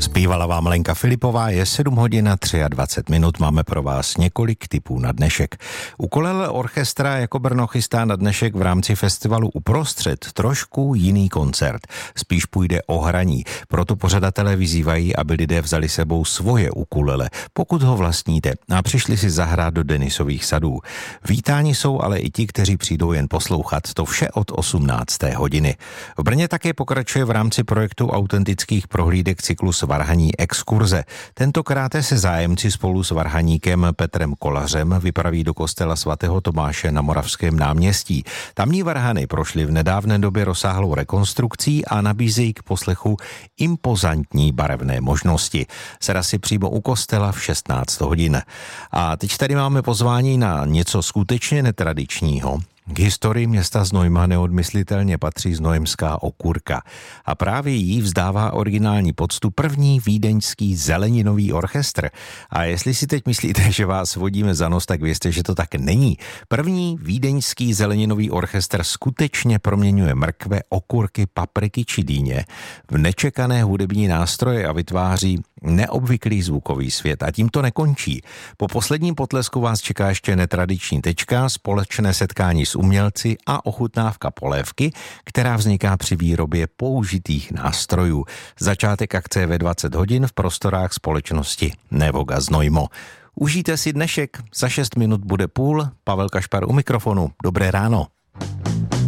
Zpívala vám Lenka Filipová, je 7 hodin a 23 minut, máme pro vás několik tipů na dnešek. Ukulele orchestra Jako Brno chystá na dnešek v rámci festivalu Uprostřed trošku jiný koncert. Spíš půjde o hraní, proto pořadatelé vyzývají, aby lidé vzali sebou svoje ukulele, pokud ho vlastníte, a přišli si zahrát do Denisových sadů. Vítáni jsou ale i ti, kteří přijdou jen poslouchat, to vše od 18. hodiny. V Brně také pokračuje v rámci projektu autentických prohlídek cyklus Varhaní exkurze. Tentokrát se zájemci spolu s varhaníkem Petrem Kolařem vypraví do kostela svatého Tomáše na Moravském náměstí. Tamní varhany prošly v nedávné době rozsáhlou rekonstrukcí a nabízejí k poslechu impozantní barevné možnosti. Sera si přímo u kostela v 16 hodin. A teď tady máme pozvání na něco skutečně netradičního. K historii města Znojma neodmyslitelně patří znojemská okurka a právě jí vzdává originální poctu první vídeňský zeleninový orchestr. A jestli si teď myslíte, že vás vodíme za nos, tak vězte, že to tak není. První vídeňský zeleninový orchestr skutečně proměňuje mrkve, okurky, papriky či dýně v nečekané hudební nástroje a vytváří neobvyklý zvukový svět. A tím to nekončí. Po posledním potlesku vás čeká ještě netradiční tečka, společné setkání s umělci a ochutnávka polévky, která vzniká při výrobě použitých nástrojů. Začátek akce je ve 20 hodin v prostorách společnosti Nevoga Znojmo. Užijte si dnešek, za 6 minut bude půl. Pavel Kašpar u mikrofonu. Dobré ráno.